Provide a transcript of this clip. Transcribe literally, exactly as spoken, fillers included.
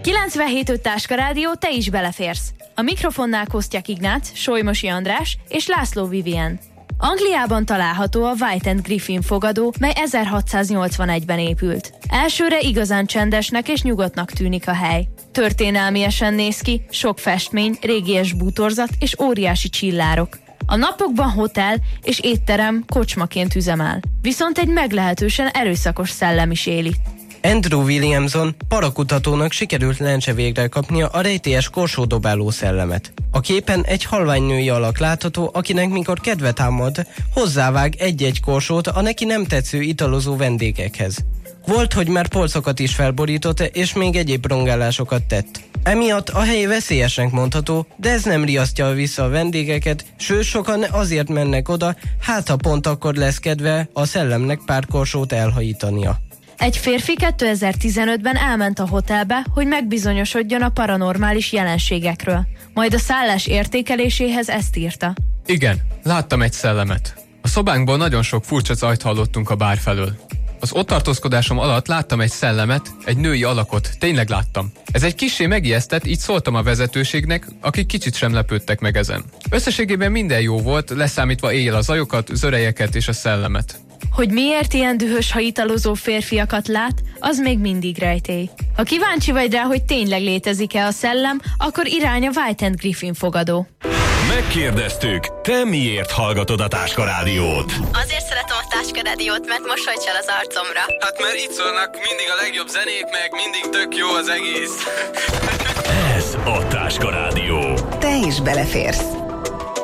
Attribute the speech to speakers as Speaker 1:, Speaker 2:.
Speaker 1: kilencvenhét öt Táska Rádió, te is beleférsz. A mikrofonnál Kosztyak Ignác, Solymosi András és László Vivien. Angliában található a White and Griffin fogadó, mely ezerhatszáznyolcvanegyben épült. Elsőre igazán csendesnek és nyugodtnak tűnik a hely. Történelmiesen néz ki, sok festmény, régies bútorzat és óriási csillárok. A napokban hotel és étterem kocsmaként üzemel. Viszont egy meglehetősen erőszakos szellem is él itt.
Speaker 2: Andrew Williamson parakutatónak sikerült lencse végre kapnia a rejtélyes korsódobáló szellemet. A képen egy halvány női alak látható, akinek mikor kedve támad, hozzávág egy-egy korsót a neki nem tetsző italozó vendégekhez. Volt, hogy már polcokat is felborított, és még egyéb rongálásokat tett. Emiatt a hely veszélyesnek mondható, de ez nem riasztja vissza a vendégeket, sőt sokan azért mennek oda, hát ha pont akkor lesz kedve a szellemnek pár korsót elhajítania.
Speaker 1: Egy férfi kétezer-tizenötben elment a hotelbe, hogy megbizonyosodjon a paranormális jelenségekről. Majd a szállás értékeléséhez ezt írta.
Speaker 3: Igen, láttam egy szellemet. A szobánkból nagyon sok furcsa zajt hallottunk a bár felől. Az ott tartózkodásom alatt láttam egy szellemet, egy női alakot, tényleg láttam. Ez egy kissé megijesztett, így szóltam a vezetőségnek, akik kicsit sem lepődtek meg ezen. Összességében minden jó volt, leszámítva éjjel a zajokat, zörejeket és a szellemet.
Speaker 1: Hogy miért ilyen dühös, ha italozó férfiakat lát, az még mindig rejtély. Ha kíváncsi vagy rá, hogy tényleg létezik-e a szellem, akkor irány a White and Griffin fogadó.
Speaker 4: Megkérdeztük, te miért hallgatod a Táska Rádiót?
Speaker 5: Azért szeretem a Táska Rádiót, mert mosolyt csal az arcomra.
Speaker 6: Hát mert itt szólnak mindig a legjobb zenék, meg mindig tök jó az egész.
Speaker 4: Ez a Táska Rádió.
Speaker 7: Te is beleférsz.